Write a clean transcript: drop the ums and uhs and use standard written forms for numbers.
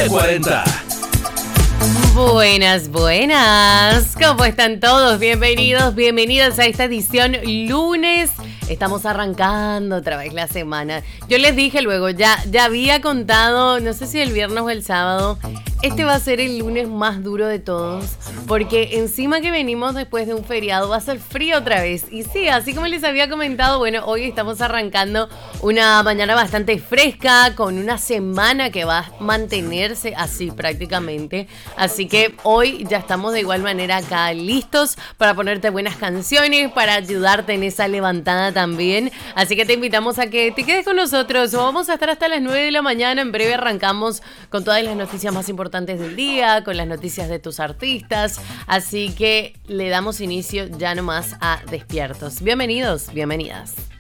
P40. Buenas, buenas. ¿Cómo están todos? Bienvenidos a esta edición lunes. Estamos arrancando otra vez la semana. Yo les dije luego, ya había contado, no sé si el viernes o el sábado, este va a ser el lunes más duro de todos, porque encima que venimos después de un feriado va a ser frío otra vez. Y sí, así como les había comentado, bueno, hoy estamos arrancando una mañana bastante fresca, con una semana que va a mantenerse así prácticamente. Así que hoy ya estamos de igual manera acá listos para ponerte buenas canciones, para ayudarte en esa levantada también. Así que te invitamos a que te quedes con nosotros. Vamos a estar hasta las 9 de la mañana. En breve arrancamos con todas las noticias más importantes del día, con las noticias de tus artistas. Así que le damos inicio ya nomás a Despiertos. Bienvenidos, bienvenidas.